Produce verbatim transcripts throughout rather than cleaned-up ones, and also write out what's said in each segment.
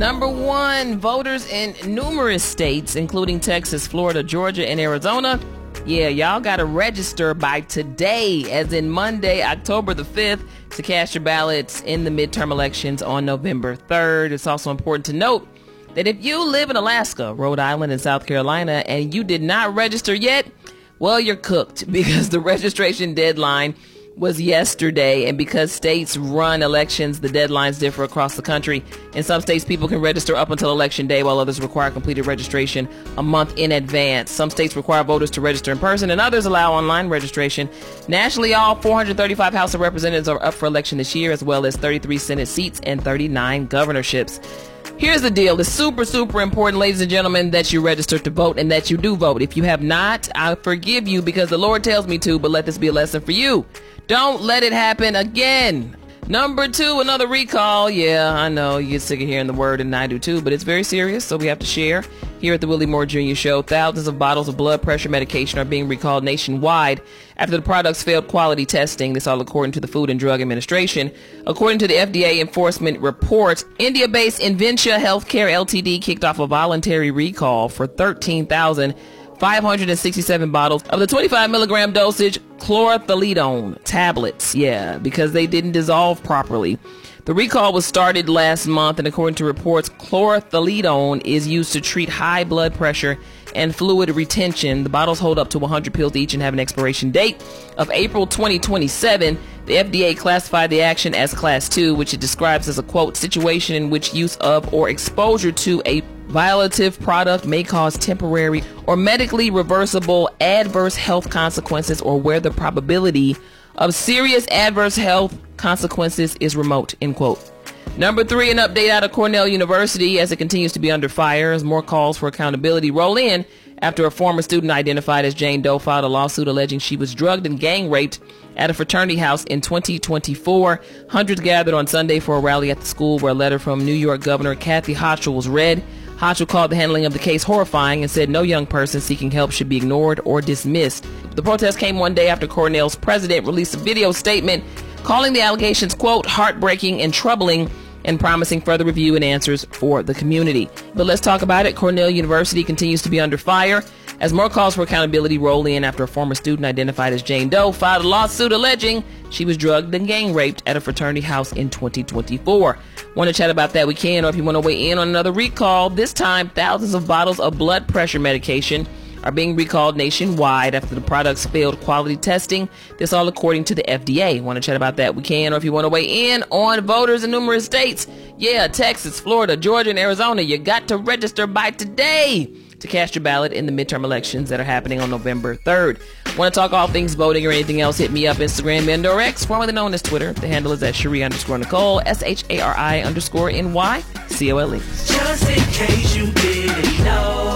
Number one, voters in numerous states, including Texas, Florida, Georgia, and Arizona. Yeah, y'all got to register by today, as in Monday, October the fifth, to cast your ballots in the midterm elections on November third. It's also important to note that if you live in Alaska, Rhode Island, and South Carolina, and you did not register yet, well, you're cooked, because the registration deadline was yesterday, and because states run elections, the deadlines differ across the country. In some states, people can register up until election day, while others require completed registration a month in advance. Some states require voters to register in person, and others allow online registration. Nationally, all four hundred thirty-five House of Representatives are up for election this year, as well as thirty-three Senate seats and thirty-nine governorships. Here's the deal. It's super, super important, ladies and gentlemen, that you register to vote and that you do vote. If you have not, I forgive you because the Lord tells me to, but let this be a lesson for you. Don't let it happen again. Number two, another recall. Yeah, I know you get sick of hearing the word, and I do too, but it's very serious, so we have to share. Here at the Willie Moore Junior Show, thousands of bottles of blood pressure medication are being recalled nationwide after the products failed quality testing. This all according to the Food and Drug Administration. According to the F D A enforcement report, India-based Inventia Healthcare L T D kicked off a voluntary recall for thirteen thousand five hundred sixty-seven bottles of the twenty-five milligram dosage chlorthalidone tablets. Yeah, because they didn't dissolve properly. The recall was started last month, and according to reports, chlorthalidone is used to treat high blood pressure and fluid retention. The bottles hold up to one hundred pills each and have an expiration date of April twenty twenty-seven. The F D A classified the action as Class two, which it describes as a, quote, situation in which use of or exposure to a violative product may cause temporary or medically reversible adverse health consequences, or where the probability of serious adverse health consequences is remote, end quote. Number three, an update out of Cornell University as it continues to be under fire as more calls for accountability roll in after a former student identified as Jane Doe filed a lawsuit alleging she was drugged and gang raped at a fraternity house in twenty twenty-four. Hundreds gathered on Sunday for a rally at the school where a letter from New York Governor Kathy Hochul was read. Hochul called the handling of the case horrifying and said no young person seeking help should be ignored or dismissed. The protest came one day after Cornell's president released a video statement calling the allegations, quote, heartbreaking and troubling, and promising further review and answers for the community. But let's talk about it. Cornell University continues to be under fire as more calls for accountability roll in after a former student identified as Jane Doe filed a lawsuit alleging she was drugged and gang raped at a fraternity house in twenty twenty-four. Want to chat about that? We can, or if you want to weigh in on another recall, this time thousands of bottles of blood pressure medication are being recalled nationwide after the products failed quality testing. This all according to the F D A. Want to chat about that? We can, or if you want to weigh in on voters in numerous states. Yeah, Texas, Florida, Georgia, and Arizona. You got to register by today to cast your ballot in the midterm elections that are happening on November third. Want to talk all things voting or anything else? Hit me up, Instagram, and or X, formerly known as Twitter. The handle is at Shari underscore Nicole, S H A R I underscore N Y C O L E. Just in case you didn't know,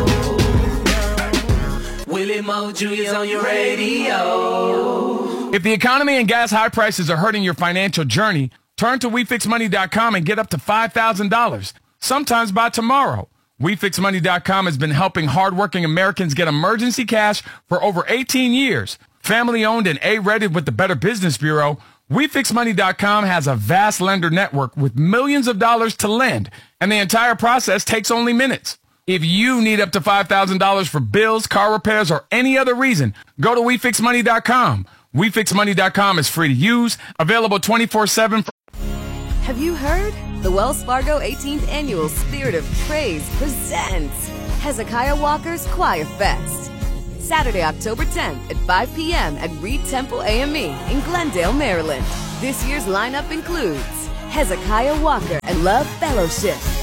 Willie Moore Junior's on your radio. If the economy and gas high prices are hurting your financial journey, turn to we fix money dot com and get up to five thousand dollars, sometimes by tomorrow. we fix money dot com has been helping hardworking Americans get emergency cash for over eighteen years. Family owned and A-rated with the Better Business Bureau, we fix money dot com has a vast lender network with millions of dollars to lend, and the entire process takes only minutes. If you need up to five thousand dollars for bills, car repairs, or any other reason, go to we fix money dot com. we fix money dot com is free to use, available twenty-four seven. Have you heard? The Wells Fargo eighteenth Annual Spirit of Praise presents Hezekiah Walker's Choir Fest. Saturday, October tenth at five p.m. at Reed Temple A M E in Glendale, Maryland. This year's lineup includes Hezekiah Walker and Love Fellowship,